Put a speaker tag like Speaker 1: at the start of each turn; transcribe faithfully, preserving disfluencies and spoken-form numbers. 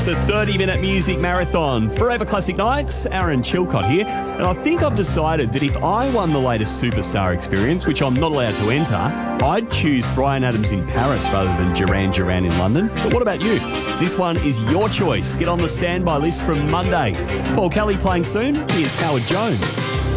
Speaker 1: It's a thirty-minute music marathon. Forever Classic Nights, Aaron Chilcott here. And I think I've decided that if I won the latest Superstar Experience, which I'm not allowed to enter, I'd choose Bryan Adams in Paris rather than Duran Duran in London. But what about you? This one is your choice. Get on the standby list from Monday. Paul Kelly playing soon. Here's Howard Jones.